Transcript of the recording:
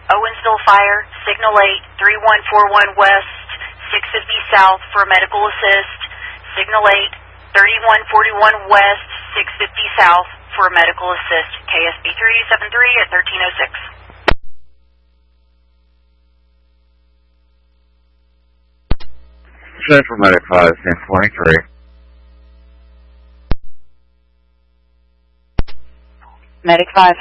Owensville Fire, Signal 8, 3141 West, 650 South for medical assist. Signal 8, 3141 West, 650 South for medical assist. KSB 373 at 1306. Central Medic 5, 1023. Medic 5.